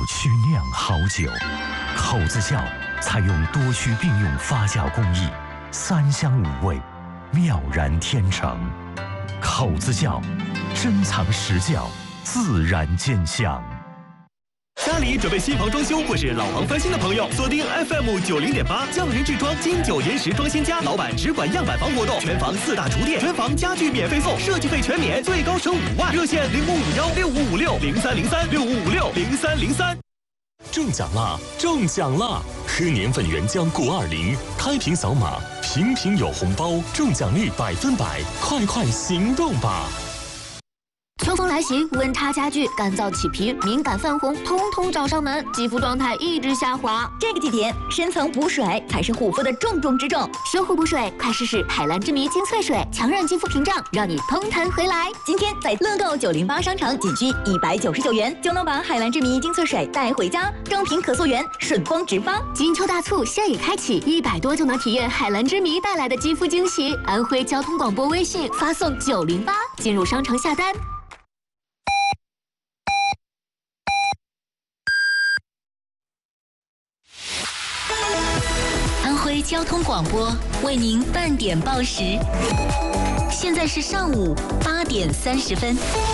曲酿好酒。口子窖采用多区并用发酵工艺，3香5味，妙然天成。口子窖，珍藏实窖，自然见香。 家里准备新房装修或是老房翻新的朋友，锁定 FM 90.8，匠人制装金9延时装新家，老板只管样板房活动，全房4大厨电，全房家具免费送，设计费全免，最高省5万。热线05516556030365560303。 中奖啦！中奖啦！喝年份原浆920，开瓶扫码，瓶瓶有红包，中奖率100%，快快行动吧！ 秋风来袭，温差加剧，干燥起皮、敏感泛红，通通找上门，肌肤状态一直下滑。 这个季节，深层补水才是护肤的重中之重。 修护补水，快试试海蓝之谜精粹水，强韧肌肤屏障，让你通弹回来。 今天在乐购908商场仅需199元，就能把海蓝之谜精粹水带回家，双瓶可溯源，顺丰直发。 金秋大促现已开启，100多就能体验海蓝之谜带来的肌肤惊喜。安徽交通广播微信发送908，进入商城下单。 安徽交通广播为您半点报时，现在是上午8点30分。